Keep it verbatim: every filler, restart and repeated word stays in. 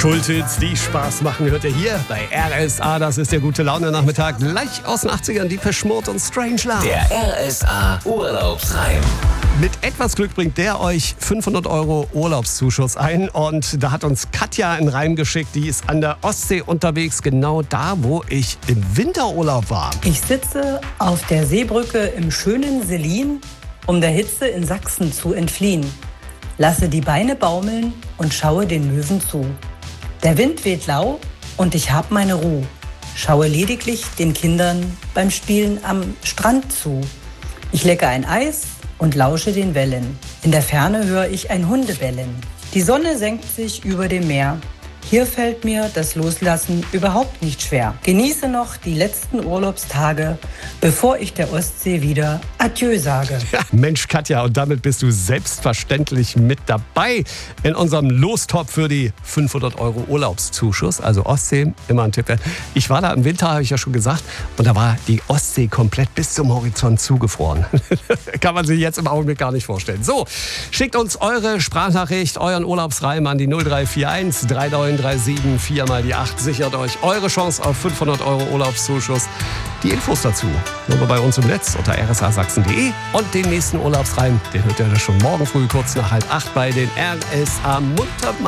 Kulthits, die Spaß machen, hört ihr hier bei R S A. Das ist der gute Laune-Nachmittag. Gleich aus den achtzigern, die Peschmod und Strangelove. Der R S A Urlaubsreim. Mit etwas Glück bringt der euch fünfhundert Euro Urlaubszuschuss ein. Und da hat uns Katja einen Reim geschickt. Die ist an der Ostsee unterwegs, genau da, wo ich im Winterurlaub war. Ich sitze auf der Seebrücke im schönen Selin, um der Hitze in Sachsen zu entfliehen. Lasse die Beine baumeln und schaue den Möwen zu. Der Wind weht lau und ich hab meine Ruhe. Schaue lediglich den Kindern beim Spielen am Strand zu. Ich lecke ein Eis und lausche den Wellen. In der Ferne höre ich ein Hundebellen. Die Sonne senkt sich über dem Meer. Hier fällt mir das Loslassen überhaupt nicht schwer. Genieße noch die letzten Urlaubstage, bevor ich der Ostsee wieder Adieu sage. Ja, Mensch, Katja, und damit bist du selbstverständlich mit dabei in unserem Lostopf für die fünfhundert Euro Urlaubszuschuss. Also Ostsee, immer ein Tipp. Ich war da im Winter, habe ich ja schon gesagt, und da war die Ostsee komplett bis zum Horizont zugefroren. Kann man sich jetzt im Augenblick gar nicht vorstellen. So, schickt uns eure Sprachnachricht, euren Urlaubsreim an die null drei vier eins drei neun drei sieben vier mal die acht. Sichert euch eure Chance auf fünfhundert Euro Urlaubszuschuss. Die Infos dazu nur bei uns im Netz unter r s a sachsen punkt d e. Und den nächsten Urlaubsreim, den hört ihr schon morgen früh kurz nach halb acht bei den R S A Munter